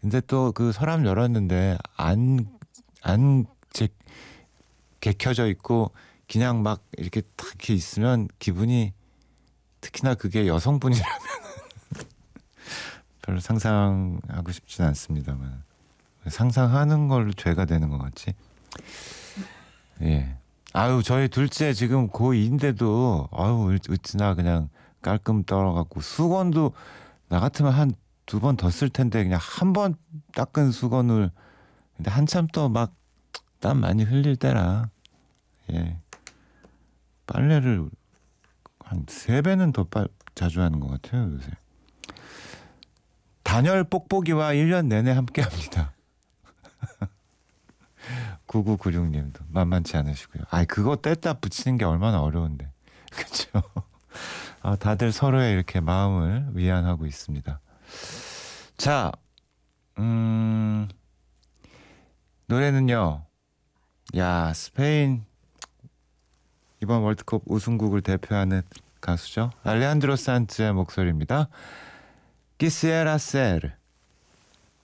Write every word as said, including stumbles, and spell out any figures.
근데 또 그 서랍 열었는데 안 안 제 개켜져 있고 그냥 막 이렇게 탁 이렇게 있으면 기분이, 특히나 그게 여성분이라면 별로 상상하고 싶진 않습니다만, 상상하는 걸로 죄가 되는 것 같지. 예. 아유, 저희 둘째 지금 고이인데도 아유 어찌나 그냥 깔끔 떨어갖고, 수건도 나 같으면 한 두 번 더 쓸 텐데 그냥 한 번 닦은 수건을, 근데 한참 또 막 땀 많이 흘릴 때라, 예, 빨래를 한 세 배는 더 빨, 자주 하는 것 같아요 요새. 단열 뽁뽁이와 일 년 내내 함께합니다. 구구구육 님도 만만치 않으시고요. 아이, 그거 뗐다 붙이는 게 얼마나 어려운데. 그렇죠? 아, 다들 서로의 이렇게 마음을 위안하고 있습니다. 자, 음, 노래는요. 야, 스페인 이번 월드컵 우승국을 대표하는 가수죠. 알레한드로 산트의 목소리입니다. Quisiera ser